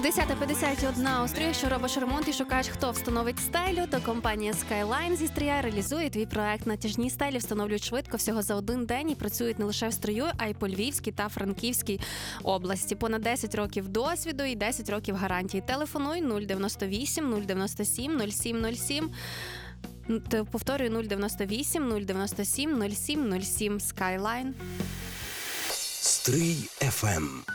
10:51 у Стрії, якщо робиш ремонт і шукаєш, хто встановить стелю, то компанія Skyline зі Стрія реалізує твій проект. Натяжні стелі встановлюють швидко, всього за один день, і працюють не лише в Стрию, а й по Львівській та Франківській області. Понад 10 років досвіду і 10 років гарантії. Телефонуй 098 097 0707. Повторюю, 098 097 0707. Skyline. Стрий FM.